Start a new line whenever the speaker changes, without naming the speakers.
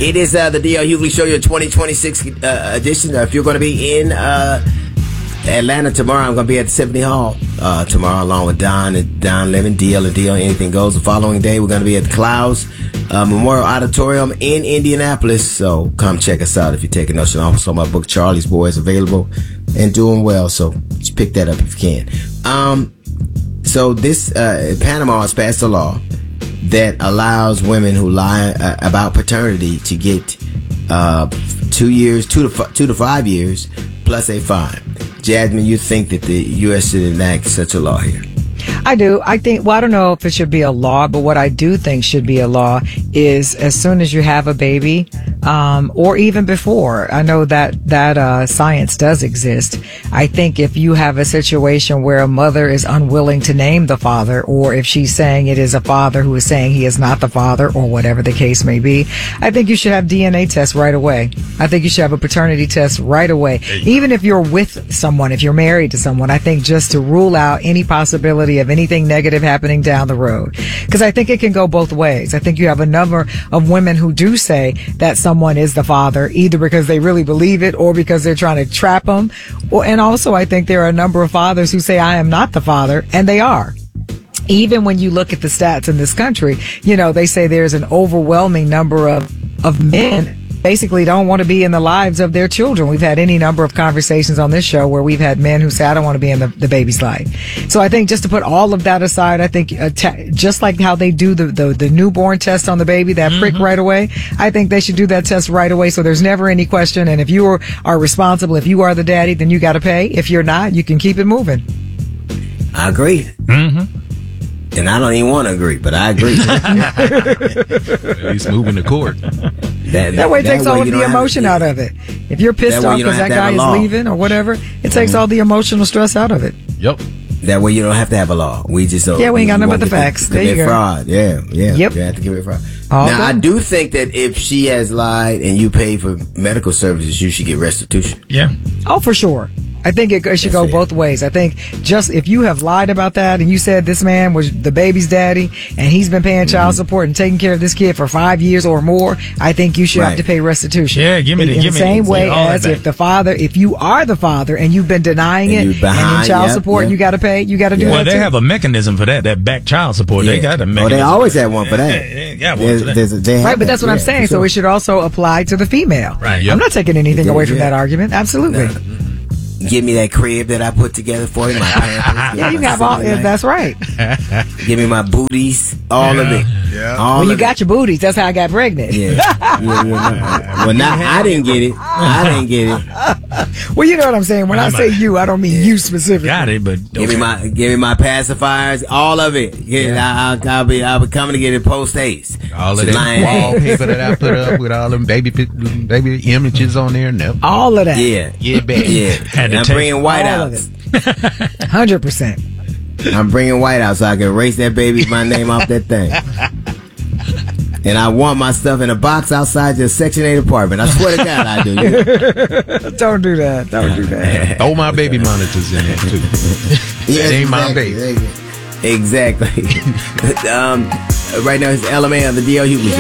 It is the D.L. Hughley Show, your 2026 edition. If you're going to be in Atlanta tomorrow, I'm going to be at the Symphony Hall tomorrow, along with Don Lemon, DL and DL. Anything goes. The following day, we're going to be at the Clouds Memorial Auditorium in Indianapolis. So come check us out if you're taking notes. And also, my book Charlie's Boy is available and doing well. So just pick that up if you can. So this Panama has passed a law that allows women who lie about paternity to get 2 years, 2 to 5 years, plus a fine. Jasmine, you think that the U.S. should enact such a law here?
I do. I think, well, I don't know if it should be a law, but what I do think should be a law is as soon as you have a baby, or even before, I know that science does exist. I think if you have a situation where a mother is unwilling to name the father, or if she's saying it is a father who is saying he is not the father, or whatever the case may be, I think you should have DNA tests right away. I think you should have a paternity test right away. Even if you're with someone, if you're married to someone, I think just to rule out any possibility of anything negative happening down the road. Because I think it can go both ways. I think you have a number of women who do say that someone is the father, either because they really believe it or because they're trying to trap them. And also, I think there are a number of fathers who say, I am not the father, and they are. Even when you look at the stats in this country, you know, they say there's an overwhelming number of men basically don't want to be in the lives of their children. We've had any number of conversations on this show where we've had men who say, I don't want to be in the baby's life. So I think just to put all of that aside, I think just like how they do the newborn test on the baby, that prick right away, I think they should do that test right away so there's never any question. And if you are responsible, if you are the daddy, then you got to pay. If you're not, you can keep it moving.
I agree. And I don't even want to agree, but I agree.
He's moving the court.
That way it takes all of the emotion out of it. If you're pissed off because that guy is leaving or whatever, it takes all the emotional stress out of it.
Yep.
That way you don't have to have a law. We just don't.
Yeah, we ain't got nothing but the facts. There you go.
Fraud. Yeah.
Yep.
You have to commit fraud. Now, I do think that if she has lied and you pay for medical services, you should get restitution.
Yeah.
Oh, for sure. I think it should go both ways. I think just if you have lied about that and you said this man was the baby's daddy and he's been paying child support and taking care of this kid for 5 years or more, I think you should have to pay restitution.
Yeah, give me
the same way as if you are the father and you've been denying it and in child support you got to pay, you got to do that.
Well, they have a mechanism for that back child support. They got a mechanism.
They always have one for that.
They got one for that.
Right, but that's what I'm saying. So it should also apply to the female.
Right. Yep.
I'm not taking anything away from that argument. Absolutely.
Give me that crib that I put together for you. My Pampers.
Yeah, you have all. That's right.
Give me my booties, all of it.
Yeah.
Well, you got your booties. That's how I got pregnant.
Well, now I didn't get it.
Well, you know what I'm saying. When I say you, I don't mean you specifically.
Got it, but
give me my pacifiers, all of it. I'll be coming to get it post haste.
All of that wallpaper that I put up with all them baby images on there. No.
All of that.
Yeah, baby. And I'm bringing whiteouts.
100%.
I'm bringing whiteouts so I can erase that baby, my name off that thing. And I want my stuff in a box outside your Section 8 apartment. I swear to God I do.
Don't do that. Don't do that.
Throw my baby monitors in there, too.
Yes,
ain't my baby.
Exactly. Right now, it's LMA on the D.L. Hughley Show.